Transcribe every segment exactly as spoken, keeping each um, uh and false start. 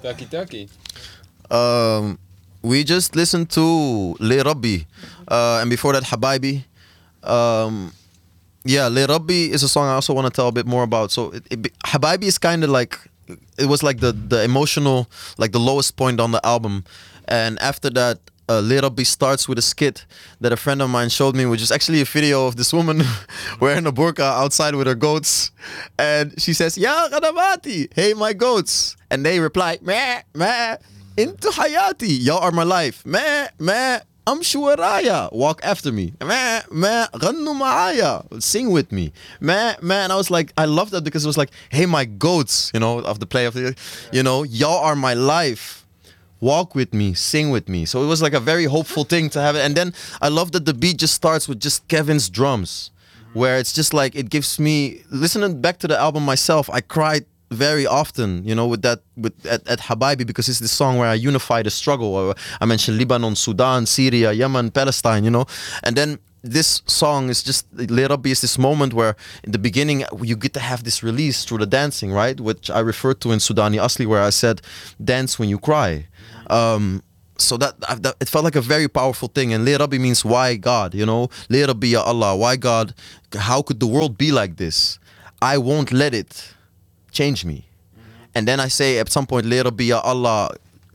Taki Taki. Um, we just listened to Le Rabbi, uh, and before that Habibi. Um, yeah, Le Rabbi is a song I also want to tell a bit more about. So it, it, Habibi is kind of like, it was like the the emotional, like the lowest point on the album, and after that. Uh, Le Rabbi starts with a skit that a friend of mine showed me, which is actually a video of this woman wearing a burqa outside with her goats, and she says, "Ya Ghadamati, hey my goats," and they reply, "Meh, meh, into hayati, y'all are my life, meh, meh, amshu waraya, walk after me, meh, meh, ghannu ma'aya, sing with me, meh, meh," and I was like, I love that because it was like, "Hey my goats," you know, of the play of the, you know, y'all are my life. Walk with me, sing with me. So it was like a very hopeful thing to have it. And then I love that the beat just starts with just Kevin's drums, where it's just like it gives me. Listening back to the album myself, I cried very often, you know, with that with at, at Habibi, because it's this song where I unify the struggle. I mentioned Lebanon, Sudan, Syria, Yemen, Palestine, you know, and then. This song is just Le Rabbi is this moment where in the beginning you get to have this release through the dancing, right? Which I referred to in Sudani Asli, where I said, "Dance when you cry." Um, so that, that it felt like a very powerful thing. And Le Rabbi means why God, you know? Le Rabbi ya Allah, why God? How could the world be like this? I won't let it change me. And then I say at some point, Le Rabbi ya Allah,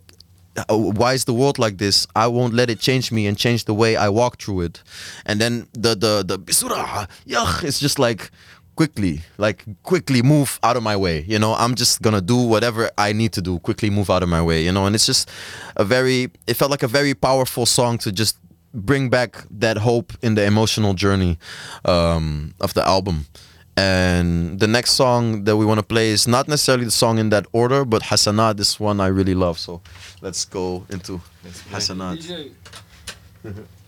why is the world like this? I won't let it change me and change the way I walk through it. And then the the the bisura, yach, it's just like quickly, like quickly move out of my way. You know, I'm just gonna do whatever I need to do. Quickly move out of my way. You know, and it's just a very. It felt like a very powerful song to just bring back that hope in the emotional journey um, of the album. And the next song that we want to play is not necessarily the song in that order, but Hasanat, this one I really love. So let's go into Hasanat. D J.